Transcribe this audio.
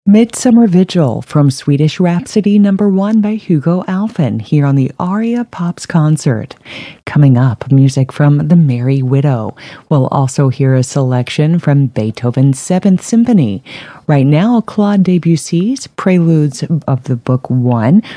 Midsummer Vigil from Swedish Rhapsody #1 by Hugo Alfvén here on the Aria Pops Concert. Coming up, music from The Merry Widow. We'll also hear a selection from Beethoven's Seventh Symphony. Right now, Claude Debussy's Preludes of the Book 1